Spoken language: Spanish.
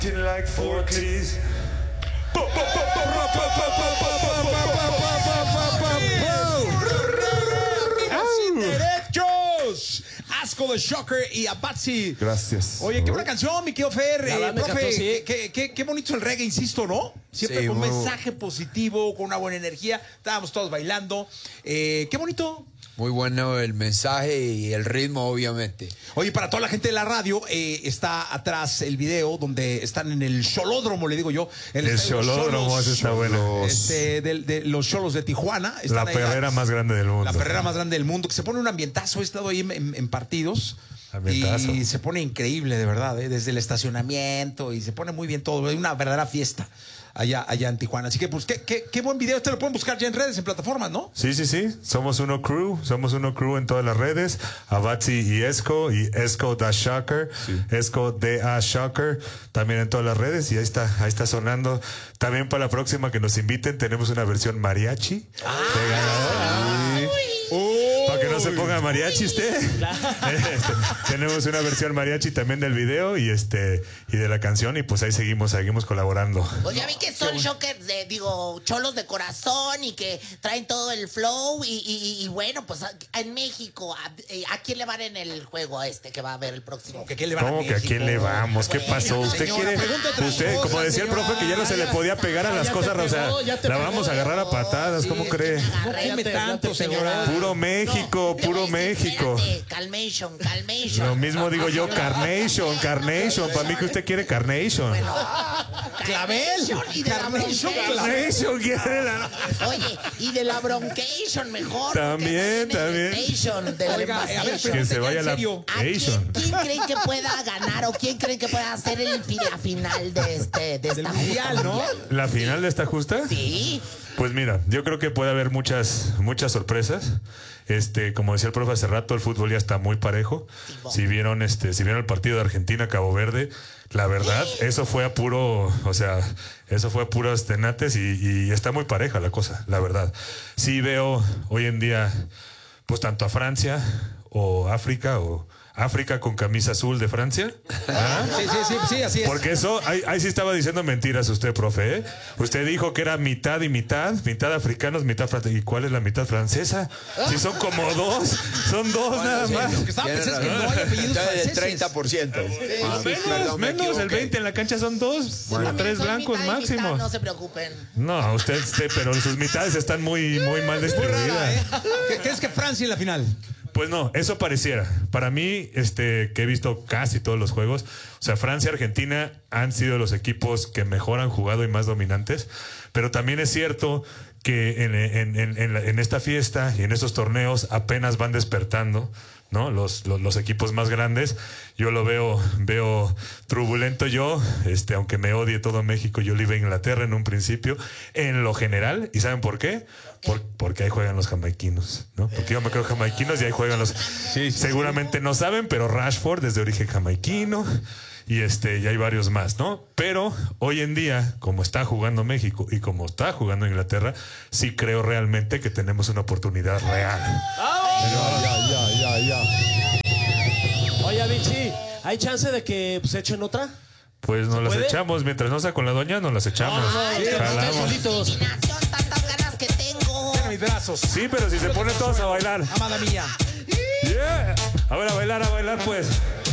Like 40s. ¡Derechos! Asco de Shocker y Apache. Gracias. Oye, qué buena canción, mi querido Fer. Me Profe, encantó, sí. qué bonito el reggae, insisto, ¿no? Siempre Sí, con un muy- mensaje positivo, con una buena energía. Estábamos todos bailando. Qué bonito. Muy bueno el mensaje y el ritmo, obviamente. Oye, para toda la gente de la radio, está atrás el video donde están en el Xolódromo, le digo yo. El estadio de los Xolódromo, Xolos, ese está bueno. de los Xolos de Tijuana. La Están ahí perrera más grande del mundo. La perrera más grande del mundo, que se pone un ambientazo. He estado ahí en partidos. Ambientazo. Y se pone increíble, de verdad, desde el estacionamiento y se pone muy bien todo. Es una verdadera fiesta allá en Tijuana. Así que, pues, qué buen video. Este lo pueden buscar ya en redes, en plataformas, ¿no? Sí. Somos uno crew en todas las redes. Abatzi y Esco da Shocker, Esco da Shocker, también en todas las redes. Y ahí está sonando. También para la próxima que nos inviten, tenemos una versión mariachi. Para que no se ponga mariachi usted. Tenemos una versión mariachi también del video y de la canción, y pues ahí seguimos colaborando. Pues ya vi que son shockers cholos de corazón y que traen todo el flow y bueno, pues en México, ¿a quién le van en el juego que va a haber el próximo? ¿Qué le van ¿Cómo a que a quién le vamos? ¿Qué Bueno, pasó? ¿Usted señora, quiere? pregunte otras Usted, como cosas, decía el profe, que ya no se le podía pegar a las Ya cosas, te o sea, pegó, ya te la pegó. vamos a agarrar a patadas, ¿cómo cree? No queme tanto, señora. Puro México, Le voy puro a decir, México. espérate, calmation. Lo mismo digo yo, Carnation. Para mí que usted quiere Carnation. Clavel. Y de la Carnation, broncation. Carnation quiere Oye, y de la broncation mejor. También, porque también. de la irritation, de la Oiga, a ver, embasation. Que se ya vaya en la serio. ¿A quién Asian. creen que pueda ganar o quién creen que pueda hacer la final de esta mundial, ¿no? ¿La final de esta justa? Sí. Pues mira, yo creo que puede haber muchas sorpresas. Como decía el profe hace rato, el fútbol ya está muy parejo. Si vieron el partido de Argentina Cabo Verde, la verdad, eso fue a puros tenates y está muy pareja la cosa, la verdad. Sí veo hoy en día, pues tanto a Francia o África con camisa azul de Francia. ¿Ah? Sí, así es. Porque eso, ahí sí estaba diciendo mentiras usted, profe, ¿eh? Usted dijo que era mitad y mitad africanos, mitad franceses. ¿Y cuál es la mitad francesa? Si son como dos, son dos nada más. Lo que estaba pensando es que no hay apellidos Ya del franceses. 30%. Menos, el 20 en la cancha son dos, tres Soy blancos mitad y mitad, máximo. no se preocupen. No, usted, pero sus mitades están muy mal distribuidas. ¿Crees que Francia en la final? Pues no, eso pareciera. Para mí, que he visto casi todos los juegos, o sea, Francia y Argentina han sido los equipos que mejor han jugado y más dominantes, pero también es cierto que en esta fiesta y en estos torneos apenas van despertando, ¿no? Los equipos más grandes. Yo lo veo turbulento yo, aunque me odie todo México, yo le iba a Inglaterra en un principio, en lo general. ¿Y saben por qué? Porque ahí juegan los jamaiquinos, ¿no? Porque yo me creo jamaiquinos y ahí juegan los... Seguramente no saben, pero Rashford es de origen jamaiquino. Y y hay varios más, ¿no? Pero hoy en día, como está jugando México y como está jugando Inglaterra, sí creo realmente que tenemos una oportunidad real. Ya. Oye, Vichy, ¿hay chance de que se echen otra? Pues nos las puede? echamos, mientras no sea con la doña, nos las echamos. Ustedes Jalamos. solitos. Combinación, tantas ganas que tengo. Mis brazos. Sí, pero si se ponen todos a bailar. Amada mía. Yeah. A ver, a bailar pues.